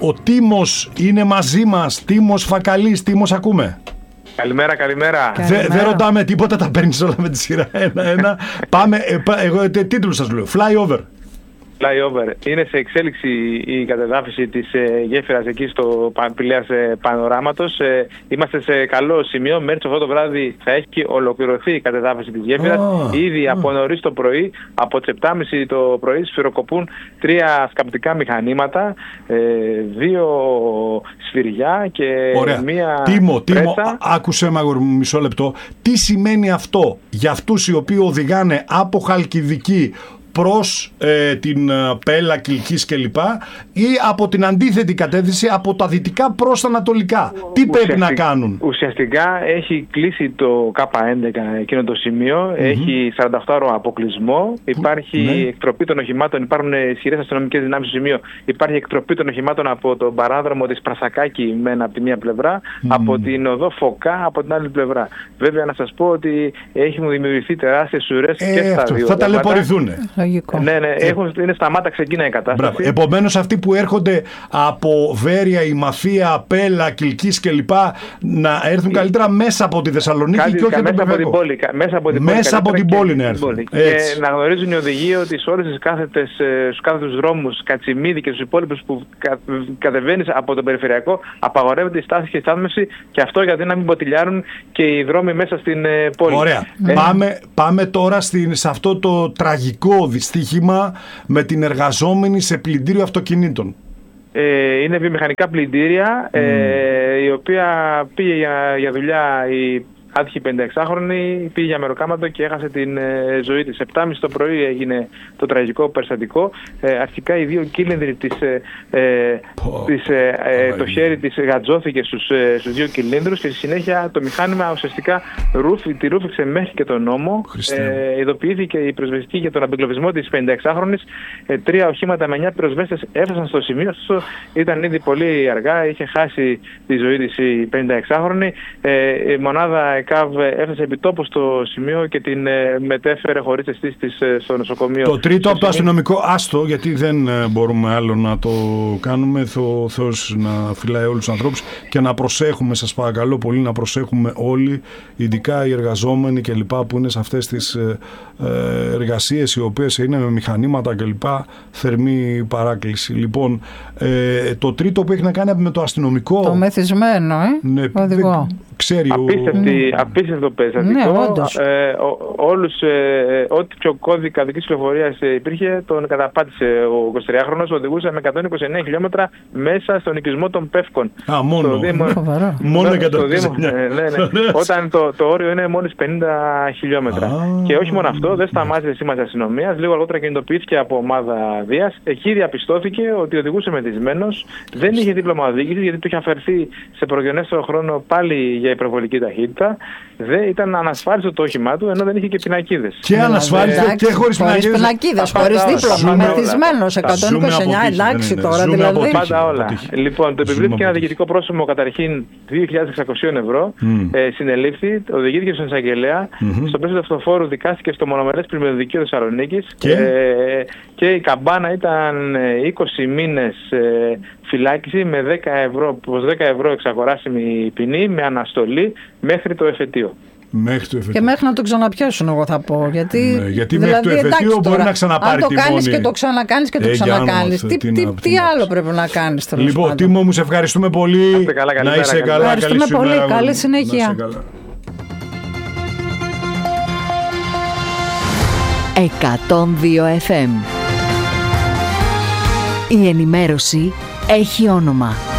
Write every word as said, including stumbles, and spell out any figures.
Ο Τίμος είναι μαζί μας. Τίμος Φακαλής. Τίμος, ακούμε? Καλημέρα, καλημέρα. Δεν δε ρωτάμε τίποτα, τα παίρνεις όλα με τη σειρά. Ένα-ένα. Πάμε, ε, εγώ τίτλους σας λέω. Flyover. Flyover. Είναι σε εξέλιξη η κατεδάφιση της ε, γέφυρας εκεί στο Πηλέας ε, Πανοράματος. Ε, είμαστε σε καλό σημείο. Μέχρι αυτό το βράδυ θα έχει ολοκληρωθεί η κατεδάφιση της γέφυρας. Oh. Ήδη oh. από νωρίς το πρωί, από τις επτά και μισή το πρωί, σφυροκοπούν τρία σκαπτικά μηχανήματα, ε, δύο σφυριά και Ωραία. μία. Τίμο, Τίμο, πρέσα. άκουσε με αγόρι μου μισό λεπτό. Τι σημαίνει αυτό για αυτούς οι οποίοι οδηγάνε από Χαλκιδική προς ε, την ε, Πέλα, Κιλκής κλπ, ή από την αντίθετη κατεύθυνση, από τα δυτικά προς τα ανατολικά? Τι πρέπει να κάνουν? Ουσιαστικά έχει κλείσει το Κάπα έντεκα εκείνο το σημείο, mm-hmm. έχει σαράντα οκτώ ώρο αποκλεισμό, υπάρχει mm-hmm. εκτροπή των οχημάτων, υπάρχουν ισχυρές αστυνομικές δυνάμεις στο σημείο, υπάρχει εκτροπή των οχημάτων από τον παράδρομο της Πρασακάκη μεν από τη μία πλευρά, mm-hmm. από την οδό Φωκά από την άλλη πλευρά. Βέβαια να σας πω ότι έχουν δημιουργηθεί τεράστιες ουρές ε, και στα αυτό, δύο. Θα ταλαιπωρηθούν. Ναι, ναι, έχουν, είναι σταμάτα ξεκίνα η κατάσταση. Μπράβο. Επομένως αυτοί που έρχονται από Βέρεια, Ημαθία, Πέλα, Κιλκής κλπ. Να έρθουν καλύτερα μέσα από τη Θεσσαλονίκη Κάτι, και όχι από μέσα, το από την πόλη, μέσα από την πόλη. Μέσα από την πόλη να έρθουν. Και, και να γνωρίζουν οι οδηγοί ότι σε όλες τις κάθετες, στους κάθετους δρόμους, Κατσιμίδη και στους υπόλοιπους που κα, κατεβαίνεις από το περιφερειακό, απαγορεύεται η στάση και η στάθμευση, και αυτό γιατί να μην ποτηλιάρουν και οι δρόμοι μέσα στην ε, πόλη. Ωραία. Ε, πάμε, πάμε τώρα στην, σε αυτό το τραγικό δυστύχημα με την εργαζόμενη σε πλυντήριο αυτοκινήτων. Ε, είναι βιομηχανικά πλυντήρια, mm. ε, η οποία πήγε για, για δουλειά η άτυχη πενηνταεξάχρονη, πήγε για μεροκάματο και έχασε την ε, ζωή της. επτά και μισή το πρωί έγινε το τραγικό περιστατικό. Ε, αρχικά οι δύο κύλινδροι της, ε, ε, oh. της, ε, ε, το χέρι της γατζώθηκε στους, ε, στους δύο κύλινδρους και στη συνέχεια το μηχάνημα ουσιαστικά ρούφι, τη ρούφηξε μέχρι και τον νόμο. Ε, ειδοποιήθηκε η πυροσβεστική για τον απεγκλωβισμό της πενηνταεξάχρονης. Ε, τρία οχήματα με εννιά πυροσβέστες έφτασαν στο σημείο. Αυτό ήταν ήδη πολύ αργά, είχε χάσει τη ζωή της η πενηνταεξάχρονη. Ε, η μονάδα ΚΑΒ έφτασε επί τόπου στο σημείο και την ε, μετέφερε χωρίς αισθήσεις της ε, στο νοσοκομείο. Το τρίτο από το αστυνομικό, άστο, γιατί δεν ε, μπορούμε άλλο να το κάνουμε. Ο Θεός να φυλάει όλους τους ανθρώπους και να προσέχουμε, σας παρακαλώ πολύ, να προσέχουμε όλοι, ειδικά οι εργαζόμενοι και λοιπά που είναι σε αυτές τις ε, ε, εργασίες οι οποίες είναι με μηχανήματα και λοιπά, θερμή παράκληση. Λοιπόν, ε, το τρίτο που έχει να κάνει με το αστυνομικό. Το μεθυσμένο, ε, ναι, οδηγό. Ξέρει Απίστευτη, απίστευτο περιστατικό. Ναι, ε, όλους, ε, ό,τι πιο κώδικα δικής κυκλοφορίας υπήρχε, τον καταπάτησε ο εικοσιτριάχρονος, οδηγούσε με εκατόν είκοσι εννέα χιλιόμετρα μέσα στον οικισμό των Πεύκων. Α, μόνο. Δήμο, μόνο εκατόν είκοσι εννέα. Ναι, ναι, ναι. Όταν το, το όριο είναι μόλις πενήντα χιλιόμετρα. Ah. Και όχι μόνο αυτό, δεν σταμάτησε η σήμανση αστυνομίας. Λίγο αργότερα κινητοποιήθηκε από ομάδα Δίας. Εκεί διαπιστώθηκε ότι οδηγούσε μεθυσμένος, δεν είχε δίπλωμα οδήγησης γιατί του είχε αφαιρθεί σε προγενέστερο χρόνο πάλι για υπερβολική ταχύτητα. Δεν ήταν ανασφάλιστο το όχημά του, ενώ δεν είχε και πινακίδες. Και ανασφάλιστο ε, και χωρίς πινακίδες. Χωρίς χωρίς δίπλωμα, μεθυσμένος, εκατόν είκοσι εννέα, εντάξει τώρα δηλαδή. Πάντα όλα. Λοιπόν, το επιβλήθηκε ένα διοικητικό πρόσημο καταρχήν δύο χιλιάδες εξακόσια ευρώ, mm. ε, συνελήφθη, οδηγήθηκε στον εισαγγελέα, mm-hmm. στο πλαίσιο του αυτοφόρου δικάστηκε στο μονομερές πλημμυροδικείο Θεσσαλονίκης και? Ε, και η καμπάνα ήταν είκοσι μήνες ε, φυλάκιση με δέκα ευρώ, προς δέκα ευρώ εξαγοράσιμη ποινή με αναστολή μέχρι το εφετείο. Μέχρι το εφετείο. Και μέχρι να το ξαναπιάσουν, εγώ θα πω. Γιατί, ναι, γιατί δηλαδή, μέχρι το εφετείο μπορεί τώρα να ξαναπάρει τη μόνη. Αν το κάνεις και το ξανακάνεις και το ε, ξανακάνεις. Τι, τι, τι, τι άλλο πρέπει να κάνεις τώρα? Λοιπόν, Τίμο μου, σε ευχαριστούμε πολύ. Καλά, να είσαι καλά. καλά. Ευχαριστούμε καλή πολύ. Καλή, καλή συνέχεια. εκατόν δύο εφ εμ. Η ενημέρωση έχει όνομα.